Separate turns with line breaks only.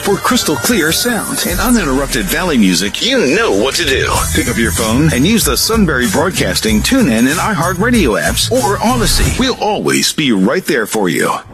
For crystal clear sound and uninterrupted Valley music, you know what to do. Pick up your phone and use the Sunbury Broadcasting, TuneIn, and iHeartRadio apps or Odyssey. We'll always be right there for you.